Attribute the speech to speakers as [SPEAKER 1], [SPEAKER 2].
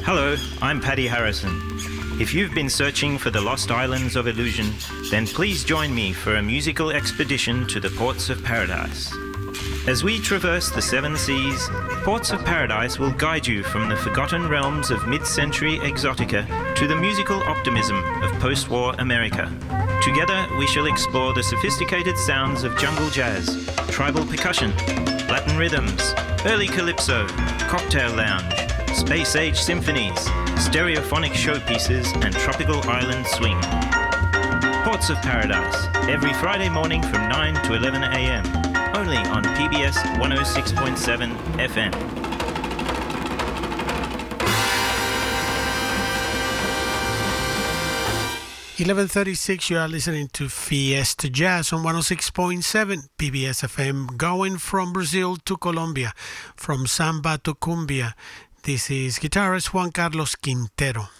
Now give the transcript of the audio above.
[SPEAKER 1] Hello, I'm Paddy Harrison. If you've been searching for the lost islands of illusion, then please join me for a musical expedition to the Ports of Paradise. As we traverse the seven seas, Ports of Paradise will guide you from the forgotten realms of mid-century exotica to the musical optimism of post-war America. Together, we shall explore the sophisticated sounds of jungle jazz, tribal percussion, Latin rhythms, early calypso, cocktail lounge, space-age symphonies, stereophonic showpieces, and tropical island swing. Ports of Paradise, every Friday morning from 9 to 11 a.m., only on PBS 106.7 FM.
[SPEAKER 2] 11:36, you are listening to Fiesta Jazz on 106.7 PBS FM, going from Brazil to Colombia, from samba to cumbia. This is guitarist Juan Carlos Quintero.